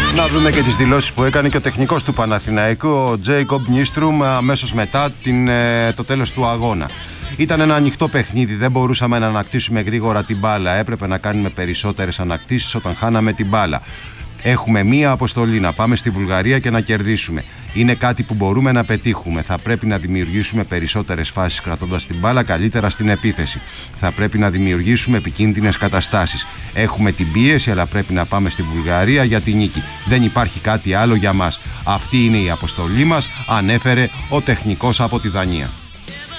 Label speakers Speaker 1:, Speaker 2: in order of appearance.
Speaker 1: Να δούμε και τις δηλώσεις που έκανε και ο τεχνικός του Παναθηναϊκού, ο Τζέικομπ Νίστρουμ, αμέσως μετά το τέλος του αγώνα. Ήταν ένα ανοιχτό παιχνίδι, δεν μπορούσαμε να ανακτήσουμε γρήγορα την μπάλα. Έπρεπε να κάνουμε περισσότερες ανακτήσεις όταν χάναμε την μπάλα. Έχουμε μία αποστολή, να πάμε στη Βουλγαρία και να κερδίσουμε. Είναι κάτι που μπορούμε να πετύχουμε. Θα πρέπει να δημιουργήσουμε περισσότερες φάσεις κρατώντας την μπάλα καλύτερα στην επίθεση. Θα πρέπει να δημιουργήσουμε επικίνδυνες καταστάσεις. Έχουμε την πίεση, αλλά πρέπει να πάμε στη Βουλγαρία για τη νίκη. Δεν υπάρχει κάτι άλλο για μας. Αυτή είναι η αποστολή μας, ανέφερε ο τεχνικός από τη Δανία.